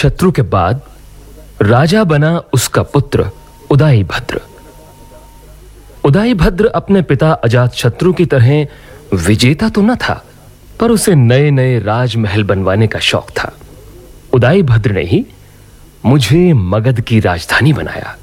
अजातशत्रु के बाद राजा बना उसका पुत्र उदाईभद्र। उदाईभद्र अपने पिता अजातशत्रु की तरह विजेता तो न था, पर उसे नए नए राजमहल बनवाने का शौक था। उदाईभद्र ने ही मुझे मगध की राजधानी बनाया।